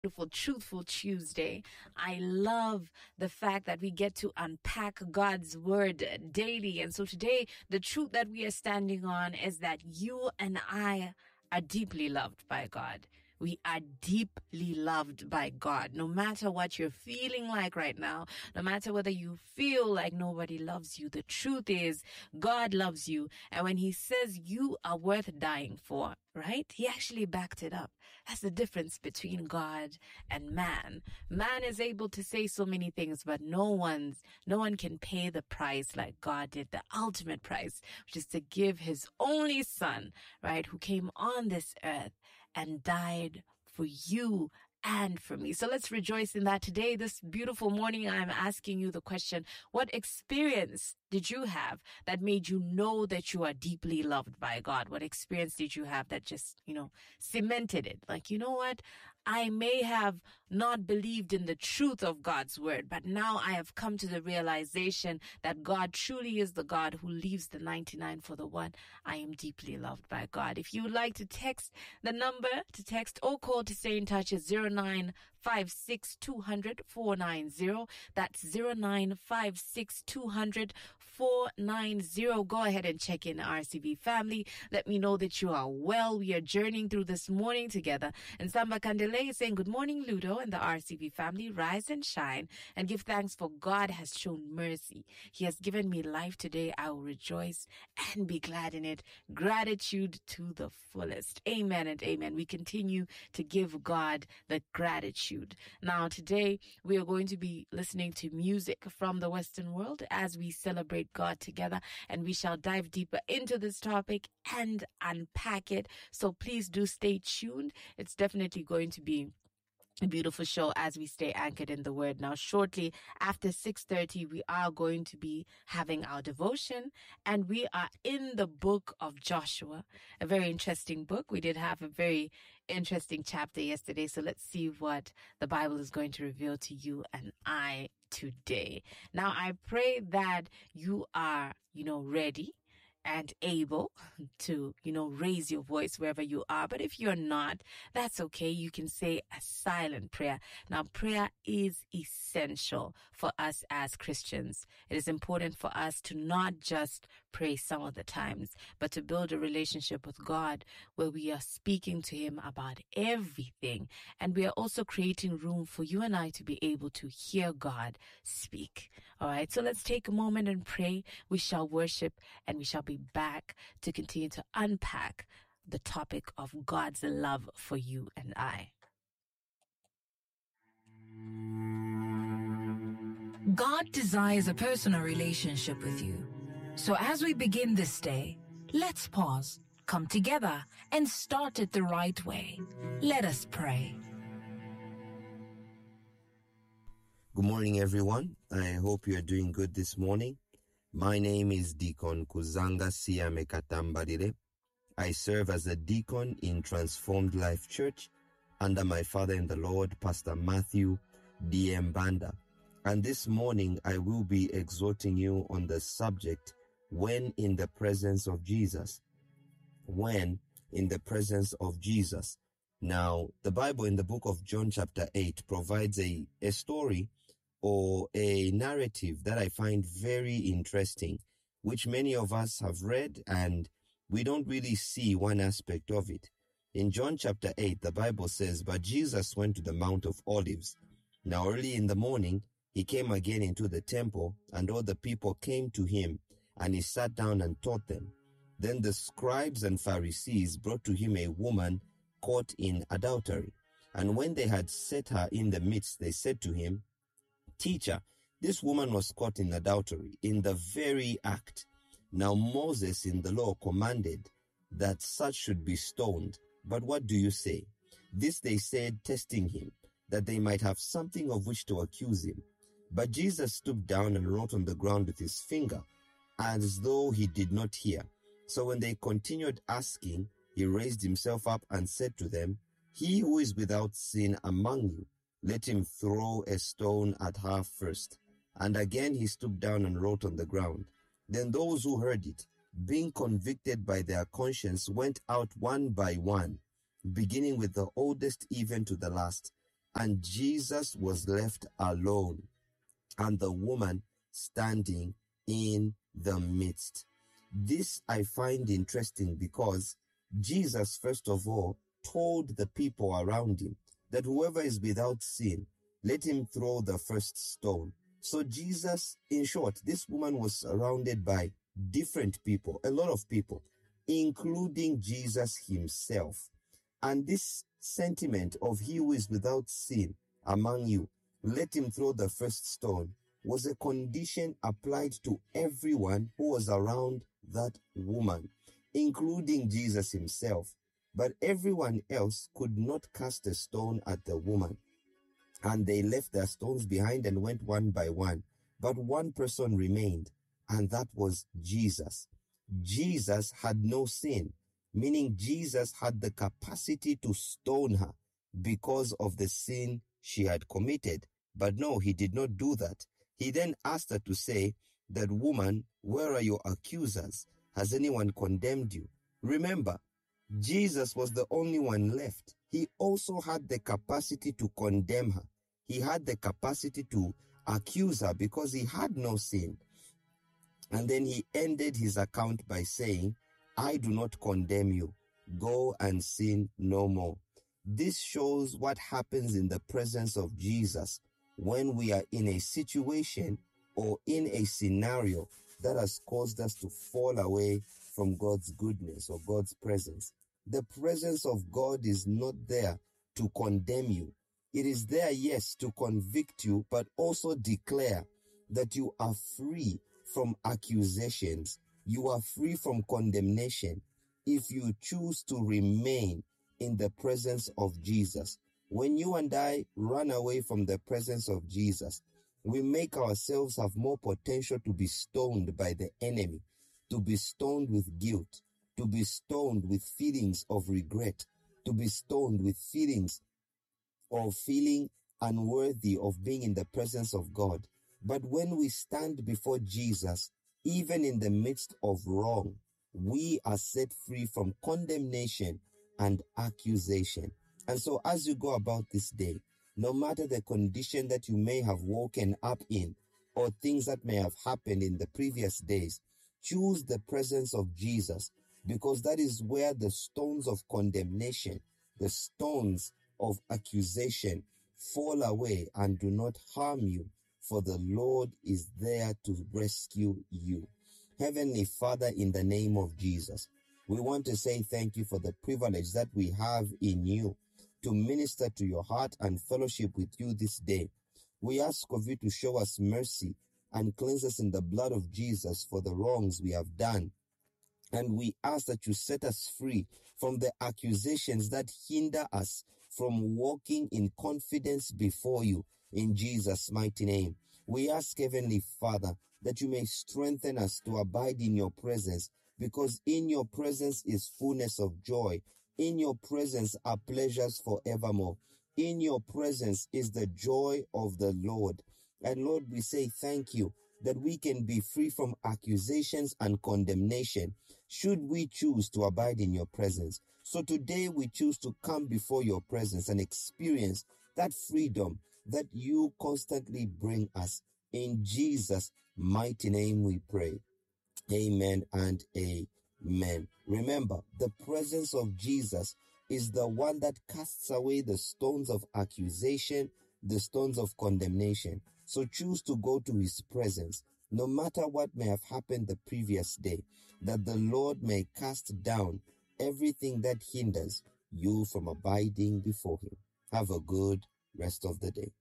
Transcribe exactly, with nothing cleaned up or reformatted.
Beautiful, truthful Tuesday. I love the fact that we get to unpack God's word daily. And so today, the truth that we are standing on is that you and I are deeply loved by God. We are deeply loved by God. No matter what you're feeling like right now, no matter whether you feel like nobody loves you, the truth is God loves you. And when he says you are worth dying for, right? He actually backed it up. That's the difference between God and man. Man is able to say so many things, but no one's, no one can pay the price like God did, the ultimate price, which is to give his only son, right? Who came on this earth and died for you and for me. So let's rejoice in that today. This beautiful morning, I'm asking you the question, what experience did you have that made you know that you are deeply loved by God? What experience did you have that just, you know, cemented it? Like, you know what? I may have not believed in the truth of God's word, but now I have come to the realization that God truly is the God who leaves the ninety-nine for the one. I am deeply loved by God. If you would like to text, the number to text or call to stay in touch is zero nine five six two zero zero four nine zero. That's zero nine five six two zero zero four nine zero. Go ahead and check in R C B family. Let me know that you are well. We are journeying through this morning together. And Samba Candele is saying, good morning, Ludo and the R C B family. Rise and shine and give thanks for God has shown mercy. He has given me life today. I will rejoice and be glad in it. Gratitude to the fullest. Amen and amen. We continue to give God the gratitude. Now, today we are going to be listening to music from the Western world as we celebrate God together, and we shall dive deeper into this topic and unpack it. So please do stay tuned. It's definitely going to be a beautiful show as we stay anchored in the word. Now, shortly after six thirty, we are going to be having our devotion, and we are in the book of Joshua, a very interesting book. We did have a very interesting chapter yesterday, so let's see what the Bible is going to reveal to you and I today. Now, I pray that you are, you know, ready and able to, you know, raise your voice wherever you are. But if you're not, that's okay. You can say a silent prayer. Now, prayer is essential for us as Christians. It is important for us to not just pray some of the times, but to build a relationship with God where we are speaking to him about everything. And we are also creating room for you and I to be able to hear God speak. All right. So let's take a moment and pray. We shall worship and we shall be back to continue to unpack the topic of God's love for you and I. God desires a personal relationship with you. So as we begin this day, let's pause, come together, and start it the right way. Let us pray. Good morning, everyone. I hope you are doing good this morning. My name is Deacon Kuzanga Siame Katambarire. I serve as a deacon in Transformed Life Church under my father in the Lord, Pastor Matthew D M Banda. And this morning, I will be exhorting you on the subject, when in the presence of Jesus. When in the presence of Jesus. Now, the Bible in the book of John chapter eight provides a, a story or a narrative that I find very interesting, which many of us have read and we don't really see one aspect of it. In John chapter eight, the Bible says, but Jesus went to the Mount of Olives. Now early in the morning, he came again into the temple, and all the people came to him, and he sat down and taught them. Then the scribes and Pharisees brought to him a woman caught in adultery. And when they had set her in the midst, they said to him, Teacher, this woman was caught in adultery, in the very act. Now Moses in the law commanded that such should be stoned. But what do you say? This they said, testing him, that they might have something of which to accuse him. But Jesus stooped down and wrote on the ground with his finger, as though he did not hear. So when they continued asking, he raised himself up and said to them, He who is without sin among you, let him throw a stone at her first. And again he stooped down and wrote on the ground. Then those who heard it, being convicted by their conscience, went out one by one, beginning with the oldest even to the last. and Jesus was left alone, and the woman standing in the midst. This I find interesting because Jesus, first of all, told the people around him that whoever is without sin, let him throw the first stone. So Jesus, in short, this woman was surrounded by different people, a lot of people, including Jesus himself. And this sentiment of he who is without sin among you, let him throw the first stone, was a condition applied to everyone who was around that woman, including Jesus himself. But everyone else could not cast a stone at the woman. And they left their stones behind and went one by one. But one person remained, and that was Jesus. Jesus had no sin, meaning Jesus had the capacity to stone her because of the sin she had committed. But no, he did not do that. He then asked her to say, that woman, where are your accusers? Has anyone condemned you? Remember, Jesus was the only one left. He also had the capacity to condemn her. He had the capacity to accuse her because he had no sin. And then he ended his account by saying, I do not condemn you. Go and sin no more. This shows what happens in the presence of Jesus when we are in a situation or in a scenario that has caused us to fall away from God's goodness or God's presence. The presence of God is not there to condemn you. It is there, yes, to convict you, but also declare that you are free from accusations. You are free from condemnation if you choose to remain in the presence of Jesus. When you and I run away from the presence of Jesus, we make ourselves have more potential to be stoned by the enemy, to be stoned with guilt, to be stoned with feelings of regret, to be stoned with feelings of feeling unworthy of being in the presence of God. But when we stand before Jesus, even in the midst of wrong, we are set free from condemnation and accusation. And so as you go about this day, no matter the condition that you may have woken up in or things that may have happened in the previous days, choose the presence of Jesus, because that is where the stones of condemnation, the stones of accusation fall away and do not harm you, for the Lord is there to rescue you. Heavenly Father, in the name of Jesus, we want to say thank you for the privilege that we have in you to minister to your heart and fellowship with you this day. We ask of you to show us mercy and cleanse us in the blood of Jesus for the wrongs we have done. And we ask that you set us free from the accusations that hinder us from walking in confidence before you, in Jesus' mighty name. We ask, Heavenly Father, that you may strengthen us to abide in your presence, because in your presence is fullness of joy. In your presence are pleasures forevermore. In your presence is the joy of the Lord. And Lord, we say thank you that we can be free from accusations and condemnation should we choose to abide in your presence. So today we choose to come before your presence and experience that freedom that you constantly bring us. In Jesus' mighty name we pray. Amen and amen. Remember, the presence of Jesus is the one that casts away the stones of accusation, the stones of condemnation. So choose to go to his presence, no matter what may have happened the previous day, that the Lord may cast down everything that hinders you from abiding before him. Have a good rest of the day.